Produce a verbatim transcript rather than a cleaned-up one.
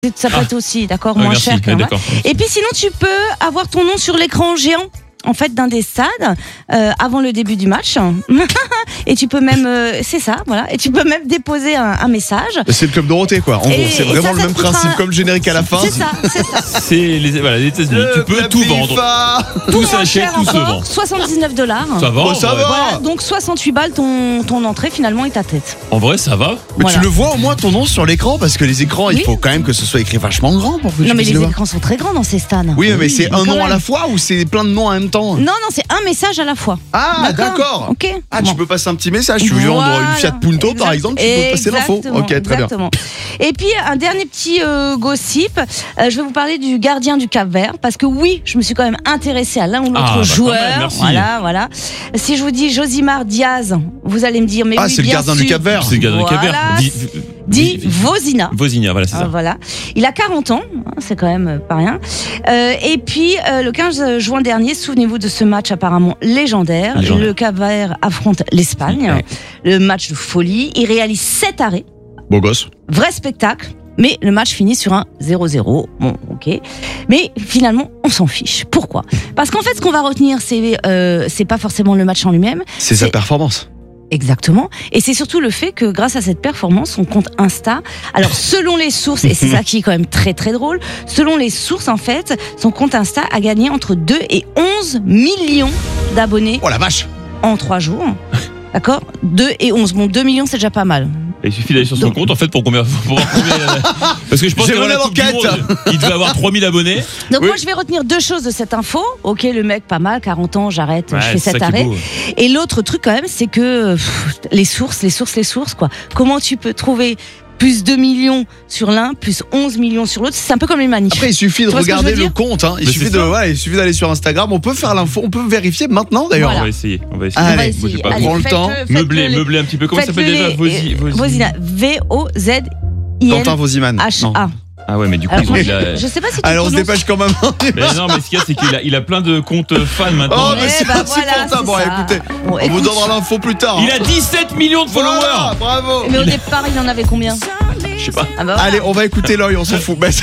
Ça peut être aussi, d'accord, Ouais, moins merci. cher. Ouais, Quand même. d'accord. Et puis sinon, tu peux avoir ton nom sur l'écran géant. En fait, d'un des stades, euh, avant le début du match. Et tu peux même, euh, c'est ça, voilà. Et tu peux même déposer un, un message. C'est le club Dorothée, quoi. En Et- gros, c'est et vraiment ça, le ça même te coûtera principe un- comme le générique à la fin. C'est ça, c'est ça. C'est les, voilà, les États-Unis. Le Tu peux club tout vendre. FIFA. Tout Moins s'achète, cher tout se encore, vend. soixante-dix-neuf dollars. Ça va. Oh, en ça vrai. va. Voilà, donc soixante-huit balles ton, ton entrée finalement et ta tête. En vrai, ça va. Mais Voilà. tu le vois au moins ton nom sur l'écran parce que les écrans, il Oui. faut quand même que ce soit écrit vachement grand pour que tu Non mais puisses les le voir. écrans sont très grands dans ces stades. Oui, mais c'est donc un quand nom à même. la fois ou c'est plein de noms en même temps? Non, non, c'est un message à la fois. Ah, d'accord. Ok. Ah, Bon. tu peux passer un petit message. Tu veux vendre Voilà. une Fiat Punto, par Exact- exemple, tu peux passer l'info. Exactement, Ok, très bien. exactement. Et puis un dernier petit euh, gossip. Euh, je vais vous parler du gardien du Cap-Vert parce que oui, je me suis quand même intéressée à l'un ou l'autre Ah, bah, quand joueur. même, merci. Voilà, voilà. Si je vous dis Josimar Diaz, vous allez me dire mais Ah, oui, c'est le bien gardien du sûr. Cap-Vert. C'est le gardien du Cap-Vert. Voilà. Di- Dit Vi- Vozina. Vozina, voilà, c'est Ah, ça. voilà. Il a quarante ans, hein, c'est quand même euh, pas rien. Euh, et puis, euh, le quinze juin dernier, souvenez-vous de ce match apparemment légendaire. Légendaire. Le Cap-Vert affronte l'Espagne. Ouais. Le match de folie. Il réalise sept arrêts. Beau gosse. Vrai spectacle. Mais le match finit sur un zéro zéro. Bon, ok. Mais finalement, on s'en fiche. Pourquoi ? Parce qu'en fait, ce qu'on va retenir, c'est euh, c'est pas forcément le match en lui-même. C'est sa C'est- performance. Exactement. Et c'est surtout le fait que grâce à cette performance, son compte Insta, alors selon les sources, et c'est ça qui est quand même très très drôle, selon les sources en fait, son compte Insta a gagné entre deux et onze millions d'abonnés Oh la vache. en trois jours. D'accord ? deux et onze. Bon, deux millions c'est déjà pas mal. Et il suffit d'aller sur son Donc- compte en fait pour combien pour voir combien il en a. Parce que je pense J'ai qu'avant mené la Coupe du l'enquête. Monde, il devait avoir trois mille abonnés. Donc Oui. moi je vais retenir deux choses de cette info. Ok, le mec pas mal, quarante ans, j'arrête, Ouais, je fais c'est ça cet qui est arrêt. beau. Et l'autre truc quand même, c'est que pff, les sources, les sources, les sources quoi. Comment tu peux trouver plus deux millions sur l'un, plus onze millions sur l'autre ? C'est un peu comme les manifs. Après, il suffit de Tu vois ce que je regarder veux le dire compte. Hein. Il Mais suffit c'est de, ça. ouais, il suffit d'aller sur Instagram. On peut faire l'info, on peut vérifier maintenant d'ailleurs. Voilà. On va essayer. On va essayer. Allez, On va bougez essayer. pas. Allez, prends le faites-le, temps. faites-le Meubler, les- meubler un petit peu. Comment ça s'appelle faites-le déjà les- Vosi, Vosi- Vozina. V O Z I Quentin N Vosiman. H Non. A. Ah ouais, mais du coup, Alors, ils ont il a- je sais pas si tu Allez, on se prononces- dépêche quand même. Mais non, mais ce qu'il y a, c'est qu'il a, il a plein de comptes fans maintenant. Oh, mais Eh c'est ben voilà, insupportable. Bon, c'est ça. écoutez, Bon, on écoute, vous donnera l'info plus tard. Il a dix-sept millions de followers. Voilà, bravo. Mais au départ, il en avait combien ? Je sais pas. Ah bah voilà. Allez, on va écouter l'œil, on s'en fout. Bah,